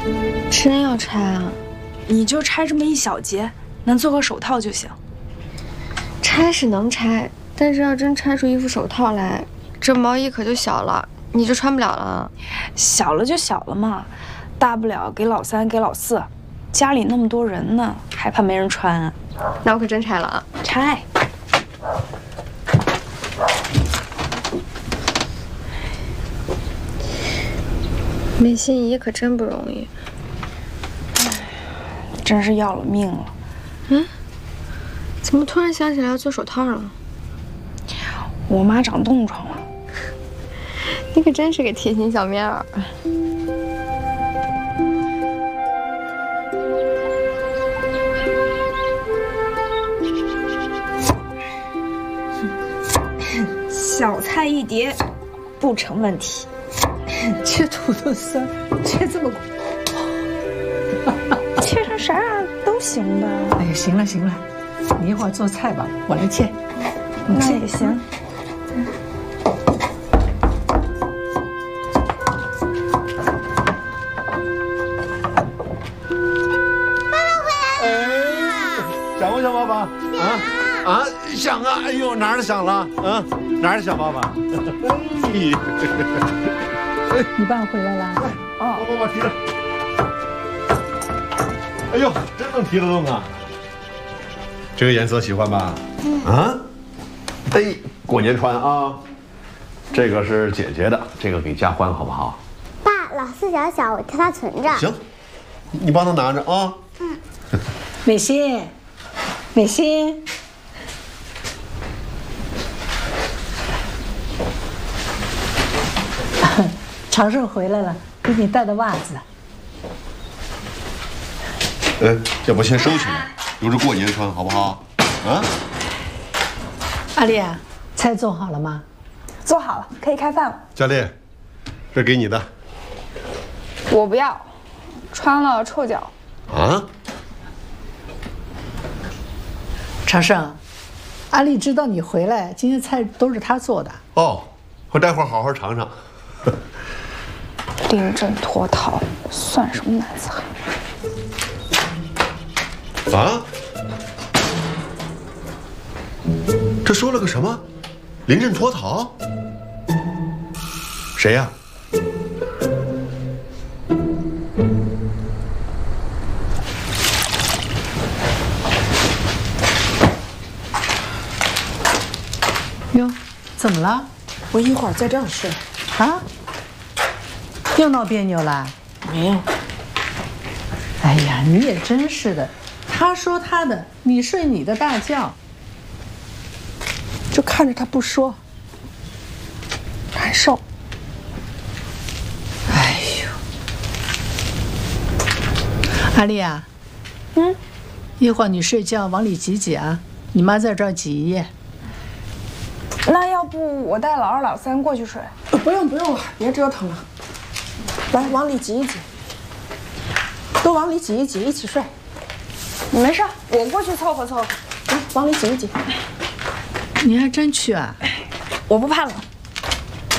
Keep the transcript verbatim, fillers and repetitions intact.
真要拆啊？ 你就拆这么一小节，能做个手套就行。 拆是能拆，但是要真拆出一副手套来，这毛衣可就小了，你就穿不了了。 小了就小了嘛，大不了给老三给老四，家里那么多人呢，还怕没人穿啊？ 那我可真拆了啊！ 拆。 美心姨可真不容易， 真是要了命了。 嗯，怎么突然想起来要做手套了？ 我妈长冻疮了。 你可真是个贴心小棉袄。 小菜一碟，不成问题。 切土豆丝儿，切这么快， 切成啥样都行吧？ 哎呀，行了行了，你一会儿做菜吧，我来切。 那也行。 想不想爸爸？啊啊，想啊！哎呦，哪儿想了？啊，哪儿想爸爸？ 哎，你爸回来了？ 啊，爸爸提着。哎呦，真能提得动啊！这个颜色喜欢吧？嗯。啊？哎，过年穿啊。这个是姐姐的，这个给佳欢好不好？ 爸，老四小小，我替他存着。 行，你帮他拿着啊。 嗯。 美心，美心。长胜回来了，给你带的袜子。 嗯，要不先收起来，留着过年穿，好不好？啊？ 阿丽啊，菜做好了吗？ 做好了，可以开饭了。 佳丽，这给你的。 我不要，穿了臭脚。 啊？ 长胜，阿丽知道你回来，今天菜都是她做的。 哦，我待会儿好好尝尝。 临阵脱逃，算什么男子汉？ 啊？这说了个什么？临阵脱逃？谁呀？ 哟，怎么了？ 我一会儿在这儿睡。 啊？又闹别扭了？ 没有。 哎呀，你也真是的，他说他的，你睡你的大觉， 就看着他不说，难受。 哎呦，阿丽啊， 嗯， 一会儿你睡觉往里挤挤啊，你妈在这儿挤一夜。 那要不我带老二老三过去睡？ 不用不用了，别折腾了。来，往里挤一挤，都往里挤一挤，一起睡。 没事，我过去凑合凑合。 来，往里挤一挤。 你还真去啊？ 我不怕冷。